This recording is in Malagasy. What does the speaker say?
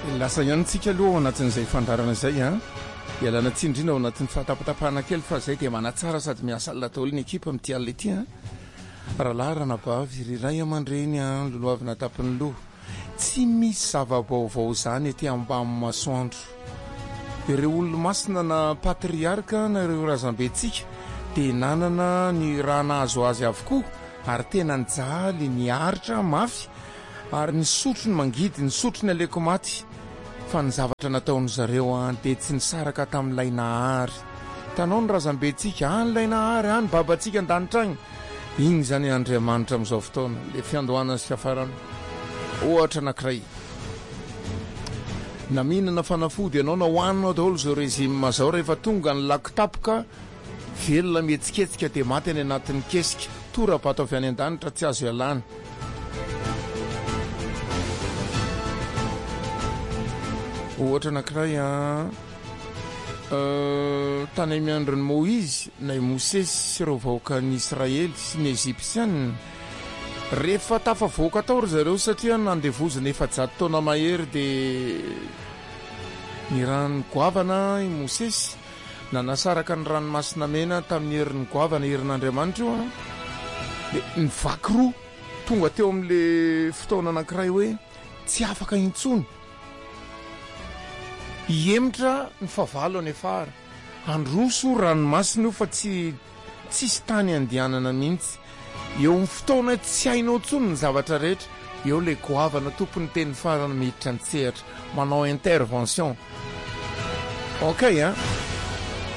lasa ihanytsika aloha anatin'izay fandarana izay a ialana tsindrina ao anatin'ny fahatapatapahana kely fa zay dia manatsara sady miasa latao ny ekipa amin'ity alina ity a raha larana bavy riray amandreny a loloavina tapiny loha tsy misy zava-baovao zany ety ambamy masoandro ireo olo-masina na patriarka na ireo razambentsika dia nanana ny raha nahazo azy avokoa ary tena nijaly niaritra mafy ary ny sotro ny mangidy ny sotro ny aleko maty fa ny zavatra nataony zareo dia tsy nisaraka tamin'ilay nahary tanao ny razambentsika an'ilay nahary any babantsika an-danitra agny igny zany Andriamanitra amin'izao fotoana le fiandohana sy fiafarana ohatra anankiray na mihinana fanafody ianao na hohaninao daholo zao régime zao rehefa tonga ny lakitapoka velona mihetsiketsika dia maty any anatin'ny kesika tora-pato avy any an-danitra tsy azo ialana ohatra anankiray tany miandrony Moïse na Mosesy sy ireo vahoakan'ny Israely sy ny Egyptianina rehefa tafavoaka tao ry zareo satria nandevozina 400 taona mahery dia ny rano goavana i Mosesy na nasaraka ny ranomasina mena tamin'ny herin'ny goavana herin'Andriamanitra io dia ny vaky roa tonga teo amin'le fotoana anankiray hoe tsy afaka intsony hiemitra ny favalo any afara androso ranomasina io fa tsisy tany andianana mihitsy eo amin'ny fotoana tsy hainao ntsony ny zavatra rehetra eo le goavana tompony teny farana miditra ny tsehatra manao intervention ok